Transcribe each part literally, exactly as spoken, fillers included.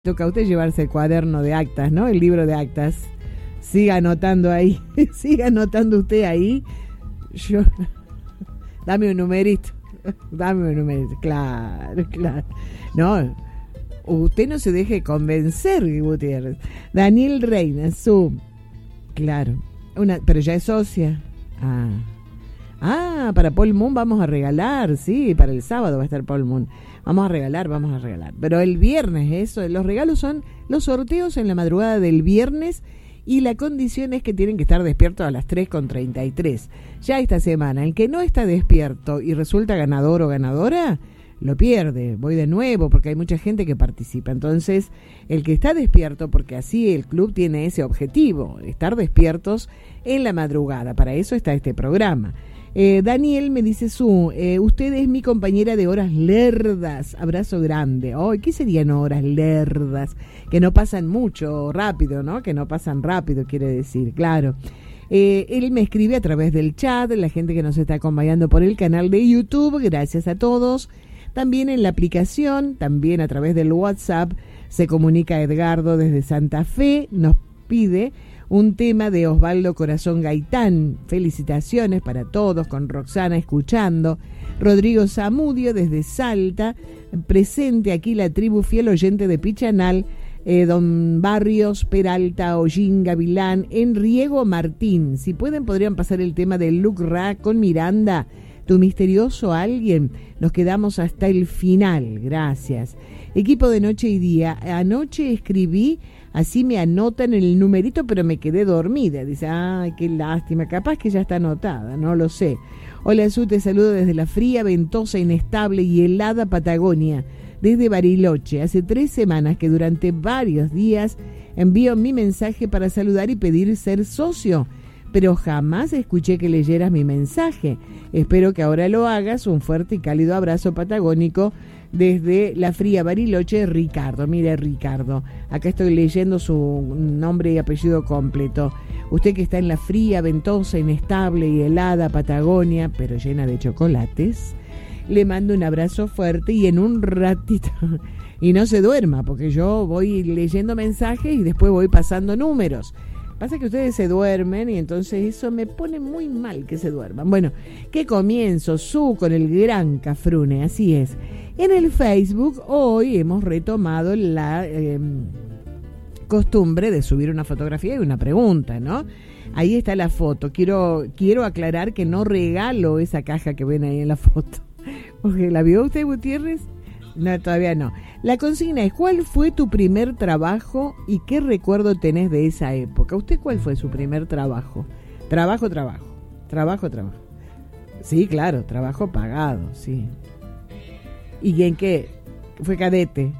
Toca a usted llevarse el cuaderno de actas, ¿no? El libro de actas. Siga anotando ahí. Siga anotando usted ahí. Yo... Dame un numerito. Dame un numerito. Claro, claro. No, usted no se deje convencer, Gutiérrez. Daniel Reina, su... Claro. Una... Pero ya es socia. Ah. Ah, para Paul Moon vamos a regalar. Sí, para el sábado va a estar Paul Moon. Vamos a regalar, vamos a regalar. Pero el viernes, eso, los regalos son los sorteos en la madrugada del viernes y la condición es que tienen que estar despiertos a las tres con treinta y tres. Ya esta semana, el que no está despierto y resulta ganador o ganadora, lo pierde. Voy de nuevo porque hay mucha gente que participa. Entonces, el que está despierto, porque así el club tiene ese objetivo, estar despiertos en la madrugada. Para eso está este programa. Eh, Daniel me dice su, eh, usted es mi compañera de horas lerdas, abrazo grande. Oh, ¿qué serían horas lerdas? Que no pasan mucho, rápido, ¿no? Que no pasan rápido, quiere decir, claro. Eh, él me escribe a través del chat, la gente que nos está acompañando por el canal de YouTube, gracias a todos. También en la aplicación, también a través del WhatsApp, se comunica Edgardo desde Santa Fe, nos pide un tema de Osvaldo Corazón Gaitán. Felicitaciones para todos, con Roxana escuchando. Rodrigo Zamudio desde Salta, presente aquí la tribu fiel oyente de Pichanal, eh, Don Barrios, Peralta, Ollín, Gavilán, Enriego Martín. Si pueden, podrían pasar el tema de Luke Ra con Miranda, Tu misterioso alguien. Nos quedamos hasta el final, gracias. Equipo de Noche y Día, anoche escribí, así me anotan el numerito, pero me quedé dormida. Dice, ay, qué lástima, capaz que ya está anotada, no lo sé. Hola, Su, te saludo desde la fría, ventosa, inestable y helada Patagonia, desde Bariloche. Hace tres semanas que durante varios días envío mi mensaje para saludar y pedir ser socio, pero jamás escuché que leyeras mi mensaje. Espero que ahora lo hagas. Un fuerte y cálido abrazo patagónico desde la fría Bariloche, Ricardo. Mire, Ricardo, acá estoy leyendo su nombre y apellido completo. Usted que está en la fría, ventosa, inestable y helada Patagonia, pero llena de chocolates, le mando un abrazo fuerte y en un ratito... Y no se duerma, porque yo voy leyendo mensajes y después voy pasando números. Pasa que ustedes se duermen y entonces eso me pone muy mal que se duerman. Bueno, ¿qué comienzo? Su con el gran Cafrune, así es. En el Facebook hoy hemos retomado la eh, costumbre de subir una fotografía y una pregunta, ¿no? Ahí está la foto. Quiero, quiero aclarar que no regalo esa caja que ven ahí en la foto. Porque, ¿la vio usted, Gutiérrez? No, todavía no. La consigna es, ¿cuál fue tu primer trabajo y qué recuerdo tenés de esa época? ¿Usted cuál fue su primer trabajo? Trabajo, trabajo. Trabajo, trabajo. Sí, claro, trabajo pagado, sí. ¿Y en qué? Fue cadete.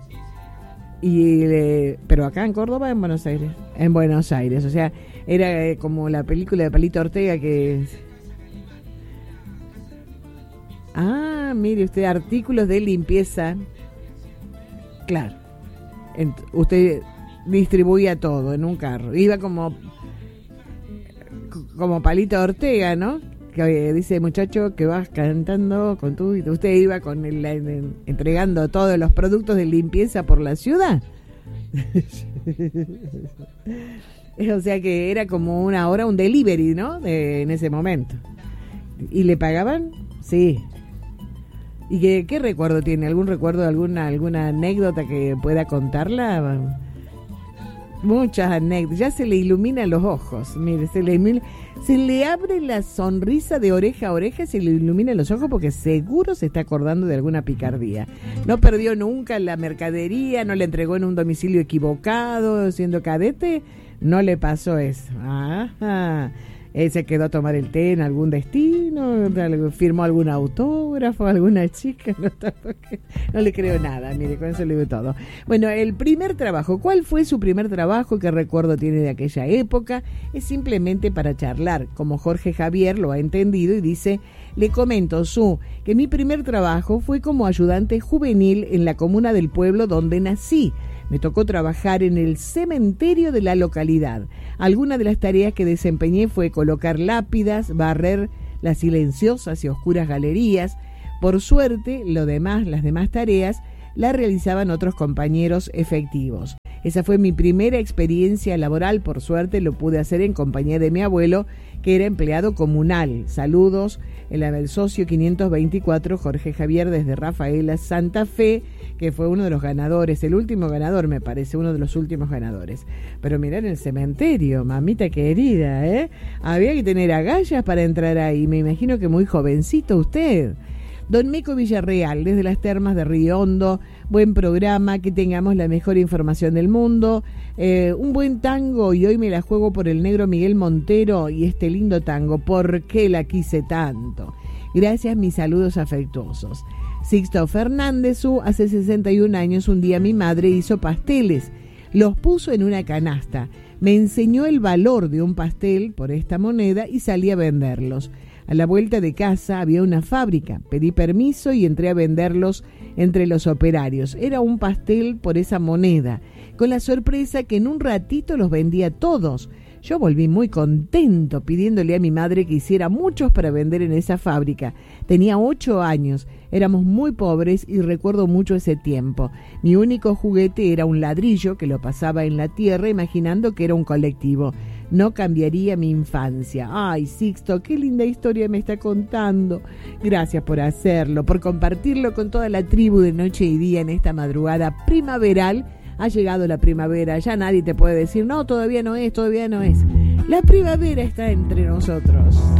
Y eh, pero acá en Córdoba, en Buenos Aires. En Buenos Aires, o sea, era eh, como la película de Palito Ortega que... Ah, mire usted, artículos de limpieza. Claro. Ent- usted distribuía todo en un carro. Iba como como Palito Ortega, ¿no? Que dice, muchacho, que vas cantando con tu... Usted iba con el, el, entregando todos los productos de limpieza por la ciudad. O sea que era como una hora, un delivery, ¿no? De, en ese momento. ¿Y le pagaban? Sí. ¿Y qué, qué recuerdo tiene? ¿Algún recuerdo, alguna alguna anécdota que pueda contarla? Muchas anécdotas. Ya se le iluminan los ojos. Mire, se le, ilumina, se le abre la sonrisa de oreja a oreja, se le iluminan los ojos porque seguro se está acordando de alguna picardía. No perdió nunca la mercadería, no le entregó en un domicilio equivocado, siendo cadete. No le pasó eso. Ajá. Él se quedó a tomar el té en algún destino, firmó algún autógrafo, alguna chica, no, no le creo nada, mire, con eso le digo todo. Bueno, el primer trabajo, ¿cuál fue su primer trabajo? ¿Qué recuerdo tiene de aquella época? Es simplemente para charlar, como Jorge Javier lo ha entendido y dice, le comento, Su, que mi primer trabajo fue como ayudante juvenil en la comuna del pueblo donde nací. Me tocó trabajar en el cementerio de la localidad. Alguna de las tareas que desempeñé fue colocar lápidas, barrer las silenciosas y oscuras galerías. Por suerte, lo demás, las demás tareas la realizaban otros compañeros efectivos. Esa fue mi primera experiencia laboral, por suerte lo pude hacer en compañía de mi abuelo, que era empleado comunal. Saludos, el, el socio quinientos veinticuatro, Jorge Javier, desde Rafaela, Santa Fe, que fue uno de los ganadores, el último ganador me parece, uno de los últimos ganadores. Pero mirá en el cementerio, mamita querida, ¿eh? Había que tener agallas para entrar ahí, me imagino que muy jovencito usted. Don Meco Villarreal, desde las termas de Río Hondo, buen programa, que tengamos la mejor información del mundo, eh, un buen tango, y hoy me la juego por el negro Miguel Montero y este lindo tango, ¿por qué la quise tanto? Gracias, mis saludos afectuosos. Sixto Fernández, hace sesenta y un años, un día mi madre hizo pasteles, los puso en una canasta, me enseñó el valor de un pastel por esta moneda y salí a venderlos. A la vuelta de casa había una fábrica, pedí permiso y entré a venderlos entre los operarios. Era un pastel por esa moneda, con la sorpresa que en un ratito los vendía todos. Yo volví muy contento pidiéndole a mi madre que hiciera muchos para vender en esa fábrica. Tenía ocho años, éramos muy pobres y recuerdo mucho ese tiempo. Mi único juguete era un ladrillo que lo pasaba en la tierra imaginando que era un colectivo. No cambiaría mi infancia. Ay, Sixto, qué linda historia me está contando. Gracias por hacerlo, por compartirlo con toda la tribu de Noche y Día en esta madrugada primaveral. Ha llegado la primavera, ya nadie te puede decir, no, todavía no es, todavía no es. La primavera está entre nosotros.